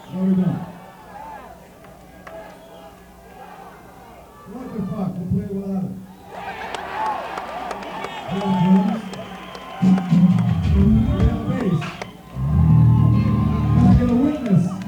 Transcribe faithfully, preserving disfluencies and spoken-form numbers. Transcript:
What are we doing? What the fuck? We'll play it without it. We have drums. We have bass. Can I get a witness?